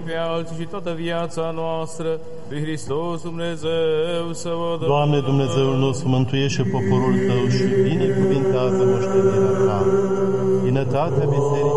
pe alții și toată viața noastră, pe Hristos Dumnezeu să vă dăm. Doamne Dumnezeul nostru, mântuiește poporul Tău și binecuvintează moștenirea Ta. Binătatea Bisericii